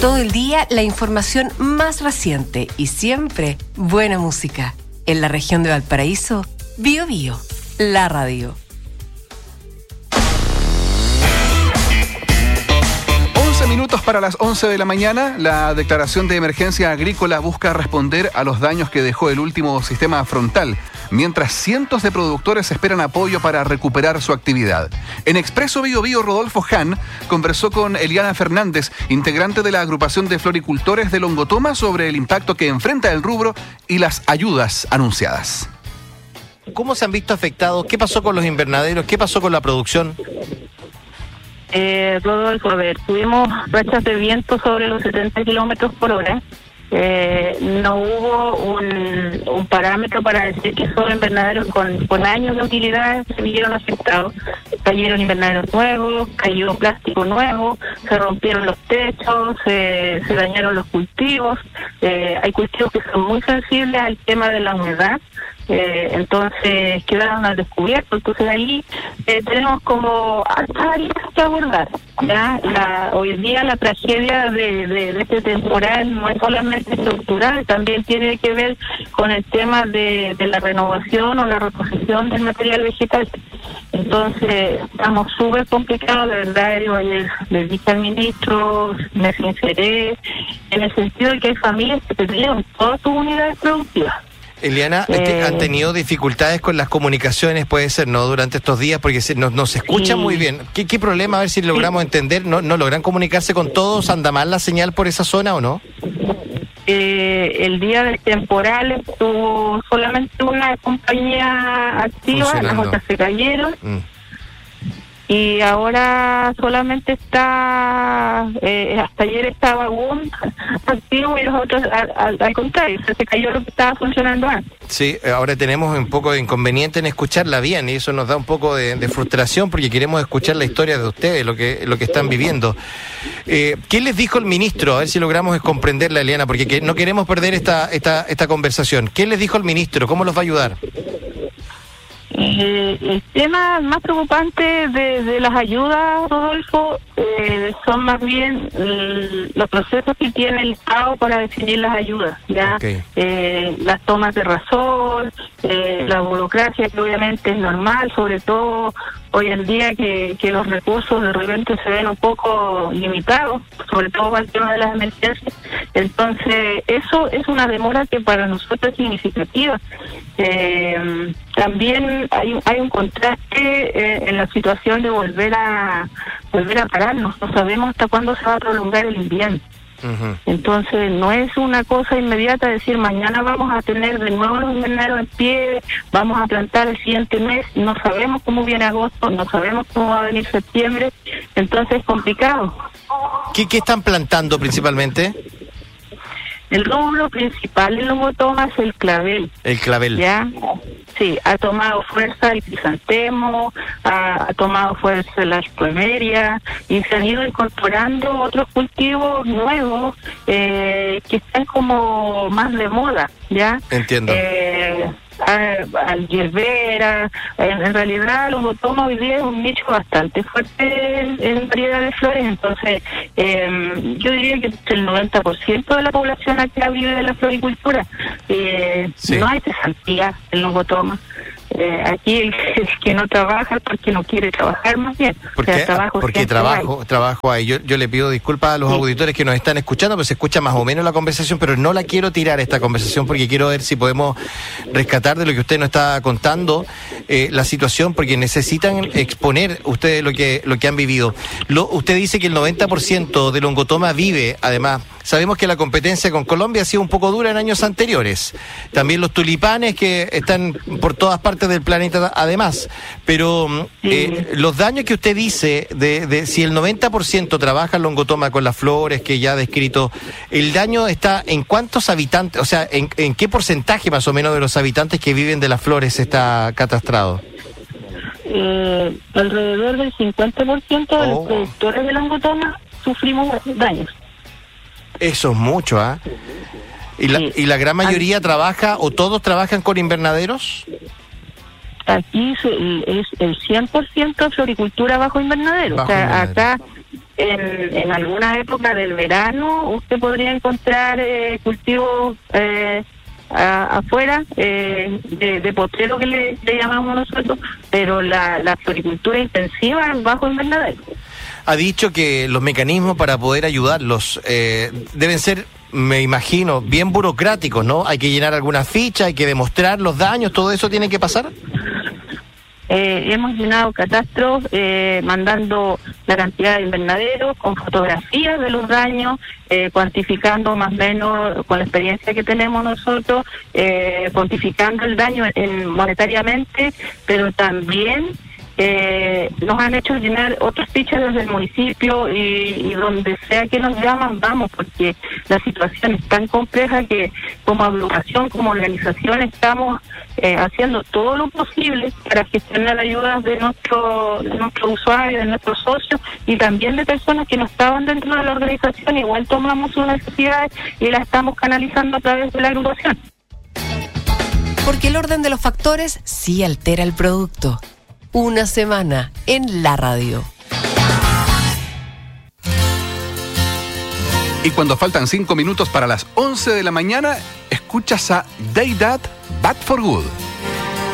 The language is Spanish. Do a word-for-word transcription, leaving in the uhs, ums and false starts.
Todo el día la información más reciente y siempre buena música. En la región de Valparaíso, Bio Bio, la radio. once minutos para las once de la mañana. La declaración de emergencia agrícola busca responder a los daños que dejó el último sistema frontal, mientras cientos de productores esperan apoyo para recuperar su actividad. En Expreso Bio Bio, Rodolfo Hahn conversó con Eliana Fernández, integrante de la agrupación de floricultores de Longotoma, sobre el impacto que enfrenta el rubro y las ayudas anunciadas. ¿Cómo se han visto afectados? ¿Qué pasó con los invernaderos? ¿Qué pasó con la producción? Eh, Rodolfo, a ver, tuvimos rachas de viento sobre los setenta kilómetros por hora. Eh, no hubo un, un parámetro para decir que solo invernaderos con, con años de utilidad se vieron afectados. Cayeron invernaderos nuevos, cayó plástico nuevo, se rompieron los techos, se, se dañaron los cultivos. Eh, hay cultivos que son muy sensibles al tema de la humedad. Eh, entonces quedaron al descubierto. Entonces ahí eh, tenemos como áreas que abordar. ¿Ya? La, hoy en día la tragedia de, de, de este temporal no es solamente estructural, también tiene que ver con el tema de, de la renovación o la reposición del material vegetal. Entonces estamos súper complicados, de verdad. Yo ayer le dije al ministro, me sinceré, en el sentido de que hay familias que perdieron todas sus unidades productivas. Eliana, eh, ¿han tenido dificultades con las comunicaciones, puede ser, no, durante estos días? Porque se, nos, nos escuchan sí. muy bien. ¿Qué, ¿Qué problema? A ver si logramos sí. entender. ¿No, ¿No logran comunicarse con todos? ¿Anda mal la señal por esa zona o no? Eh, el día del temporal estuvo solamente una compañía activa, las otras se cayeron. Mm. Y ahora solamente está, eh, hasta ayer estaba un activo y los otros al, al, al contrario, se cayó lo que estaba funcionando antes. Sí, ahora tenemos un poco de inconveniente en escucharla bien y eso nos da un poco de, de frustración porque queremos escuchar la historia de ustedes, lo que lo que están viviendo. Eh, ¿Qué les dijo el ministro? A ver si logramos comprenderla, Eliana, porque que no queremos perder esta, esta, esta conversación. ¿Qué les dijo el ministro? ¿Cómo los va a ayudar? Eh, el tema más preocupante de, de las ayudas, Rodolfo, eh, son más bien eh, los procesos que tiene el Estado para definir las ayudas, ya okay. eh, las tomas de razón, eh, la burocracia, que obviamente es normal, sobre todo hoy en día que, que los recursos de repente se ven un poco limitados, sobre todo para el tema de las emergencias. Entonces eso es una demora que para nosotros es significativa. Eh, también hay, hay un contraste eh, en la situación de volver a volver a pararnos. No sabemos hasta cuándo se va a prolongar el invierno. Uh-huh. Entonces no es una cosa inmediata decir mañana vamos a tener de nuevo los invernaderos en pie, vamos a plantar el siguiente mes, no sabemos cómo viene agosto, no sabemos cómo va a venir septiembre, entonces es complicado. ¿Qué, qué están plantando principalmente? El rubro principal en Longotoma es el clavel. El clavel. ¿Ya? Sí, ha tomado fuerza el crisantemo, ha, ha tomado fuerza la plumeria y se han ido incorporando otros cultivos nuevos eh, que están como más de moda, ¿ya? Entiendo. Eh, al hierbera, en, en realidad Longotoma hoy día es un nicho bastante fuerte en, en variedad de flores, entonces eh, yo diría que el noventa por ciento de la población acá vive de la floricultura. Eh, sí. No hay cesantía en Longotoma. Eh, aquí el, el que no trabaja es porque no quiere trabajar, más bien. Porque, o sea, trabajo porque trabajo hay. trabajo ahí. Yo, yo le pido disculpas a los sí. auditores que nos están escuchando, pero se escucha más o menos la conversación, pero no la quiero tirar esta conversación porque quiero ver si podemos rescatar de lo que usted nos está contando eh, la situación, porque necesitan exponer ustedes lo que lo que han vivido. Lo, usted dice que el noventa por ciento de Longotoma vive, además. Sabemos que la competencia con Colombia ha sido un poco dura en años anteriores. También los tulipanes que están por todas partes del planeta además. Pero eh, los daños que usted dice, de, de si el noventa por ciento trabaja en Longotoma con las flores que ya ha descrito, ¿el daño está en cuántos habitantes? O sea, ¿en, en qué porcentaje más o menos de los habitantes que viven de las flores está catastrado? Eh, alrededor del cincuenta por ciento de oh. los productores de Longotoma sufrimos daños. Eso es mucho, ¿ah? ¿eh? ¿Y, la, sí. ¿Y la gran mayoría Aquí, trabaja o todos trabajan con invernaderos? Aquí es el cien por ciento floricultura bajo invernadero. Bajo o sea, invernadero. Acá en, en alguna época del verano usted podría encontrar eh, cultivos eh, a, afuera eh, de, de potrero que le, le llamamos nosotros, pero la, la floricultura intensiva es bajo invernadero. Ha dicho que los mecanismos para poder ayudarlos eh, deben ser, me imagino, bien burocráticos, ¿no? Hay que llenar alguna ficha, hay que demostrar los daños, ¿todo eso tiene que pasar? Eh, hemos llenado catastros eh, mandando la cantidad de invernaderos con fotografías de los daños, eh, cuantificando más o menos con la experiencia que tenemos nosotros, eh, cuantificando el daño en, monetariamente, pero también eh, nos han hecho llenar otras fichas desde el municipio y, y donde sea que nos llaman vamos, porque la situación es tan compleja que como agrupación, como organización estamos eh, haciendo todo lo posible para gestionar ayudas de nuestro, de nuestros usuarios, de nuestros socios y también de personas que no estaban dentro de la organización. Igual tomamos sus necesidades y las estamos canalizando a través de la agrupación. Porque el orden de los factores sí altera el producto. Una semana en la radio. Y cuando faltan cinco minutos para las once de la mañana, escuchas a Day That, Bad for Good.